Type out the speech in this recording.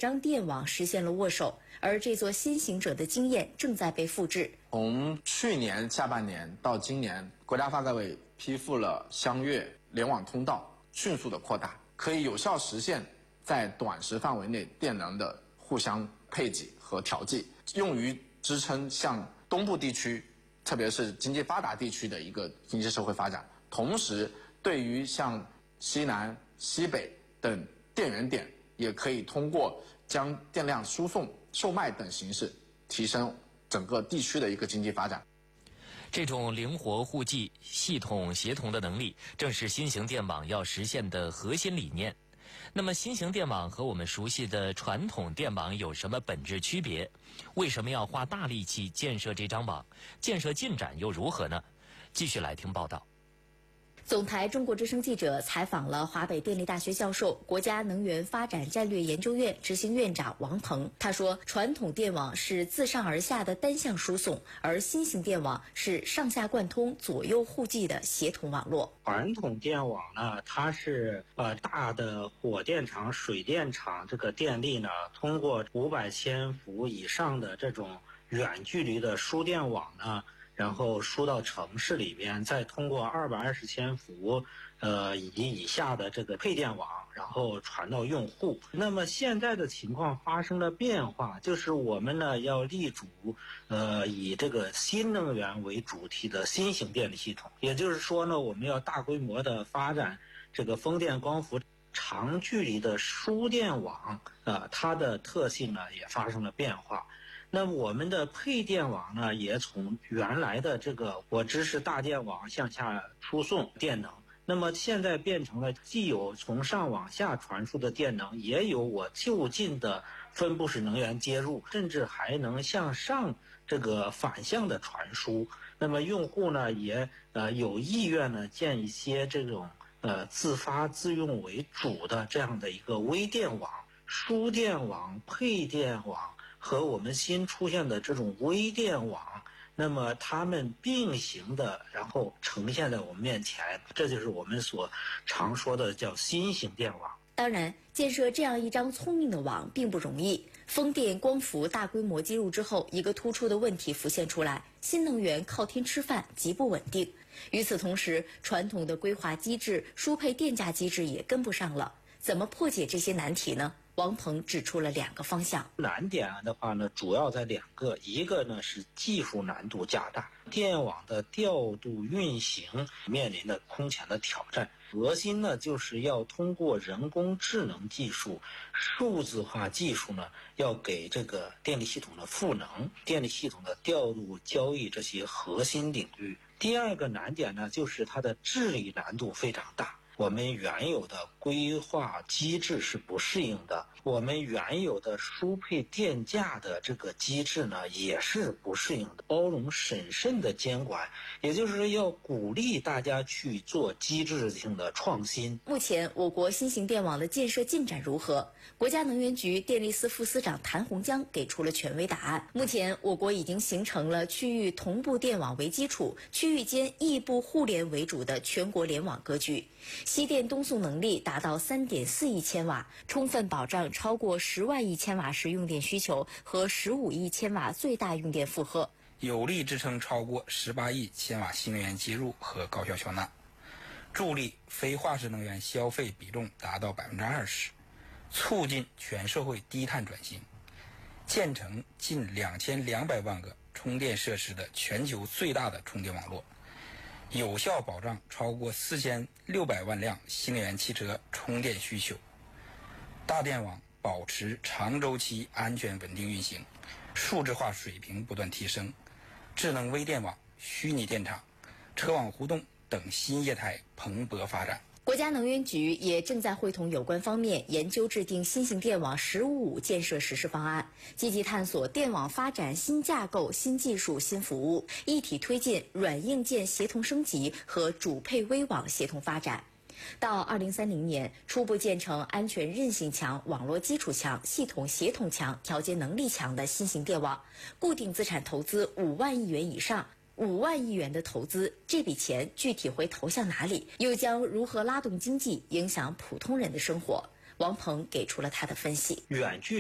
张电网实现了握手，而这座先行者的经验正在被复制。 从去年下半年到今年，国家发改委批复了湘粤联网通道迅速的扩大，可以有效实现在短时范围内电能的互相配给和调剂，用于支撑像东部地区，特别是经济发达地区的一个经济社会发展。同时，对于像西南、西北等电源点，也可以通过将电量输送、售卖等形式，提升整个地区的一个经济发展。 这种灵活互济、系统协同的能力，正是新型电网要实现的核心理念。那么，新型电网和我们熟悉的传统电网有什么本质区别？为什么要花大力气建设这张网？建设进展又如何呢？继续来听报道。 总台中国之声记者采访了华北电力大学教授、国家能源发展战略研究院执行院长王鹏。他说，传统电网是自上而下的单向输送，而新型电网是上下贯通、左右互济的协同网络。 传统电网呢，它是大的火电厂、水电厂这个电力呢，通过500千伏以上的这种远距离的输电网呢，然后输到城市里边，再通过220千伏以下的这个配电网，然后传到用户。那么现在的情况发生了变化，就是我们呢要立足以这个新能源为主体的新型电力系统，也就是说呢，我们要大规模的发展这个风电、光伏长距离的输电网，它的特性呢也发生了变化。那么我们的配电网呢，也从原来的这个我支持大电网向下输送电能，那么现在变成了既有从上往下传输的电能，也有我就近的分布式能源接入，甚至还能向上这个反向的传输。那么用户呢，也有意愿呢建一些这种自发自用为主的这样的一个微电网、输电网、配电网。和我们新出现的这种微电网，那么它们并行的，然后呈现在我们面前，这就是我们所常说的叫新型电网。 当然，建设这样一张聪明的网并不容易。风电、光伏大规模接入之后，一个突出的问题浮现出来：新能源靠天吃饭，极不稳定。与此同时，传统的规划机制、输配电价机制也跟不上了。怎么破解这些难题呢？王鹏指出了2个方向。 难点的话呢，主要在2个，一个呢是技术难度加大，电网的调度运行面临的空前的挑战。核心呢就是要通过人工智能技术、数字化技术呢，要给这个电力系统的赋能、电力系统的调度、交易这些核心领域。第2个难点呢，就是它的治理难度非常大。我们原有的规划机制是不适应的，我们原有的输配电价的这个机制呢也是不适应的。包容审慎的监管，也就是要鼓励大家去做机制性的创新。 目前我国新型电网的建设进展如何？国家能源局电力司副司长谭洪江给出了权威答案。目前我国已经形成了区域同步电网为基础、区域间异步互联为主的全国联网格局。西电东送能力达到3.4亿千瓦，充分保障超过10万亿千瓦时用电需求和15亿千瓦最大用电负荷， 有力支撑超过18亿千瓦新能源接入和高效销纳，助力非化石能源消费比重达到20%，促进全社会低碳转型，建成近2200万个充电设施的全球最大的充电网络，有效保障超过4600万辆新能源汽车充电需求。大电网保持长周期安全稳定运行，数字化水平不断提升，智能微电网、虚拟电厂、车网互动等新业态蓬勃发展。 国家能源局也正在会同有关方面研究制定新型电网“15+5”建设实施方案，积极探索电网发展新架构、新技术、新服务，一体推进软硬件协同升级和主配微网协同发展。到2030年，初步建成安全韧性强、网络基础强、系统协同强、调节能力强的新型电网，固定资产投资5万亿元以上。5万亿元的投资，这笔钱具体会投向哪里？又将如何拉动经济，影响普通人的生活？王鹏给出了他的分析。 远距